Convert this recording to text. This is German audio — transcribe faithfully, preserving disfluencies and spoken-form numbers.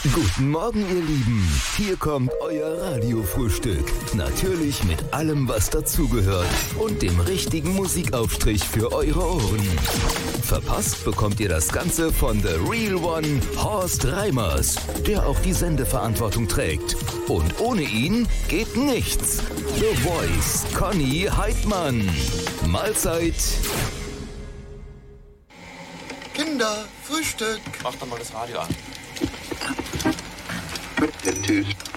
Guten Morgen, ihr Lieben. Hier kommt euer Radiofrühstück. Natürlich mit allem, was dazugehört und dem richtigen Musikaufstrich für eure Ohren. Verpasst bekommt ihr das Ganze von The Real One, Horst Reimers, der auch die Sendeverantwortung trägt. Und ohne ihn geht nichts. The Voice, Conny Heidmann. Mahlzeit. Kinder, Frühstück. Mach doch mal das Radio an. Tschüss.